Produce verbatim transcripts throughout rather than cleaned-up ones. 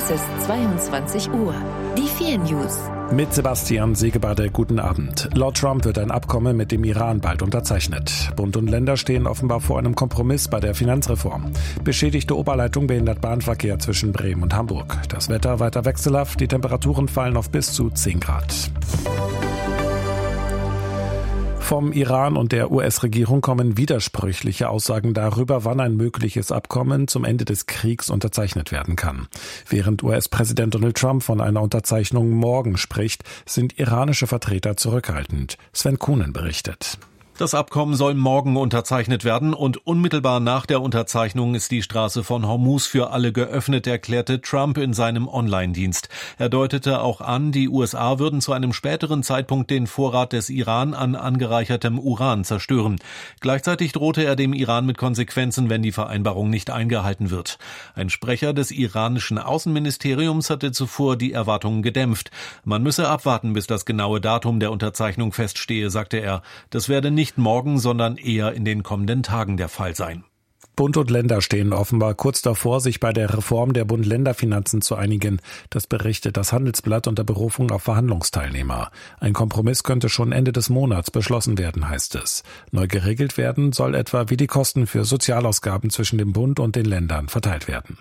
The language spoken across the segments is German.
Es ist zweiundzwanzig Uhr. Die vier News. Mit Sebastian Segebade, guten Abend. Laut Trump wird ein Abkommen mit dem Iran bald unterzeichnet. Bund und Länder stehen offenbar vor einem Kompromiss bei der Finanzreform. Beschädigte Oberleitung behindert Bahnverkehr zwischen Bremen und Hamburg. Das Wetter weiter wechselhaft, die Temperaturen fallen auf bis zu zehn Grad. Vom Iran und der U S-Regierung kommen widersprüchliche Aussagen darüber, wann ein mögliches Abkommen zum Ende des Kriegs unterzeichnet werden kann. Während U S-Präsident Donald Trump von einer Unterzeichnung morgen spricht, sind iranische Vertreter zurückhaltend. Sven Kuhnen berichtet. Das Abkommen soll morgen unterzeichnet werden und unmittelbar nach der Unterzeichnung ist die Straße von Hormuz für alle geöffnet, erklärte Trump in seinem Online-Dienst. Er deutete auch an, die U S A würden zu einem späteren Zeitpunkt den Vorrat des Iran an angereichertem Uran zerstören. Gleichzeitig drohte er dem Iran mit Konsequenzen, wenn die Vereinbarung nicht eingehalten wird. Ein Sprecher des iranischen Außenministeriums hatte zuvor die Erwartungen gedämpft. Man müsse abwarten, bis das genaue Datum der Unterzeichnung feststehe, sagte er. Das werde nicht morgen, sondern eher in den kommenden Tagen der Fall sein. Bund und Länder stehen offenbar kurz davor, sich bei der Reform der Bund-Länder-Finanzen zu einigen. Das berichtet das Handelsblatt unter Berufung auf Verhandlungsteilnehmer. Ein Kompromiss könnte schon Ende des Monats beschlossen werden, heißt es. Neu geregelt werden soll etwa, wie die Kosten für Sozialausgaben zwischen dem Bund und den Ländern verteilt werden.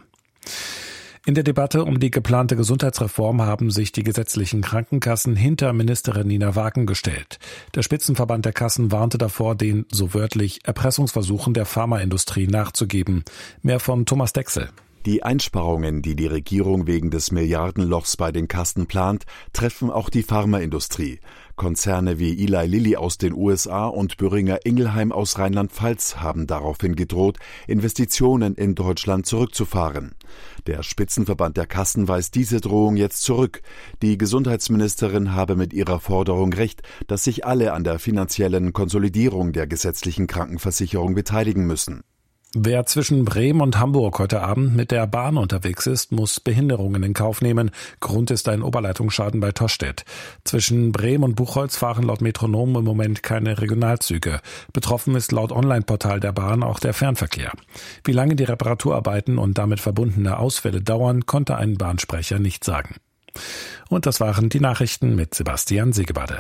In der Debatte um die geplante Gesundheitsreform haben sich die gesetzlichen Krankenkassen hinter Ministerin Nina Wagen gestellt. Der Spitzenverband der Kassen warnte davor, den, so wörtlich, Erpressungsversuchen der Pharmaindustrie nachzugeben. Mehr von Thomas Dechsel. Die Einsparungen, die die Regierung wegen des Milliardenlochs bei den Kassen plant, treffen auch die Pharmaindustrie. Konzerne wie Eli Lilly aus den U S A und Boehringer Ingelheim aus Rheinland-Pfalz haben daraufhin gedroht, Investitionen in Deutschland zurückzufahren. Der Spitzenverband der Kassen weist diese Drohung jetzt zurück. Die Gesundheitsministerin habe mit ihrer Forderung recht, dass sich alle an der finanziellen Konsolidierung der gesetzlichen Krankenversicherung beteiligen müssen. Wer zwischen Bremen und Hamburg heute Abend mit der Bahn unterwegs ist, muss Behinderungen in Kauf nehmen. Grund ist ein Oberleitungsschaden bei Tostedt. Zwischen Bremen und Buchholz fahren laut Metronom im Moment keine Regionalzüge. Betroffen ist laut Online-Portal der Bahn auch der Fernverkehr. Wie lange die Reparaturarbeiten und damit verbundene Ausfälle dauern, konnte ein Bahnsprecher nicht sagen. Und das waren die Nachrichten mit Sebastian Segebade.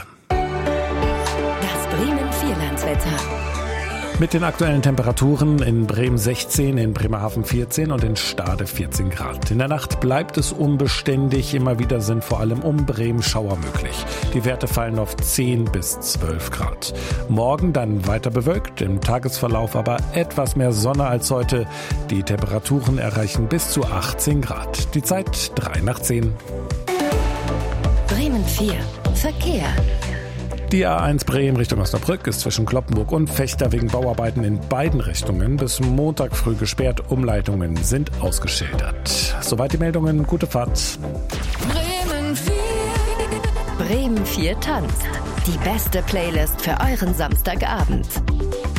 Das Bremen-Vierlandswetter. Mit den aktuellen Temperaturen in Bremen sechzehn, in Bremerhaven vierzehn und in Stade vierzehn Grad. In der Nacht bleibt es unbeständig. Immer wieder sind vor allem um Bremen Schauer möglich. Die Werte fallen auf zehn bis zwölf Grad. Morgen dann weiter bewölkt, im Tagesverlauf aber etwas mehr Sonne als heute. Die Temperaturen erreichen bis zu achtzehn Grad. Die Zeit drei nach zehn. Bremen vier. Verkehr. Die A eins Bremen Richtung Osnabrück ist zwischen Cloppenburg und Vechta wegen Bauarbeiten in beiden Richtungen bis Montag früh gesperrt. Umleitungen sind ausgeschildert. Soweit die Meldungen. Gute Fahrt. Bremen vier. Bremen vier tanzt. Die beste Playlist für euren Samstagabend.